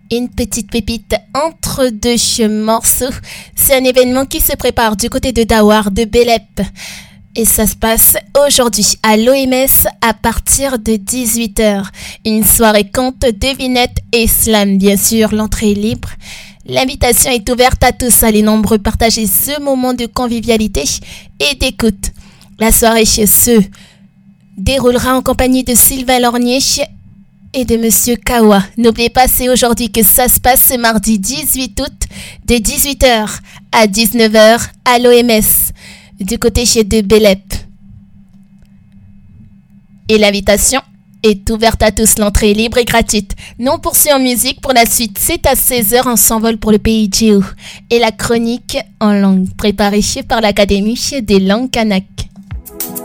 Une petite pépite entre deux morceaux. C'est un événement qui se prépare du côté de Dawar, de Belep. Et ça se passe aujourd'hui à l'OMS à partir de 18h. Une soirée conte, devinette et slam. Bien sûr, l'entrée est libre. L'invitation est ouverte à tous. Allez nombreux partager ce moment de convivialité et d'écoute. La soirée se déroulera en compagnie de Sylvain Lornier et de Monsieur Kawa. N'oubliez pas, c'est aujourd'hui que ça se passe, ce mardi 18 août, de 18h à 19h à l'OMS, du côté de Belep. Et l'invitation est ouverte à tous, l'entrée est libre et gratuite. Nous on poursuit en musique pour la suite. C'est à 16h, on s'envole pour le pays Djéou. Et la chronique en langue préparée par l'Académie des langues kanak.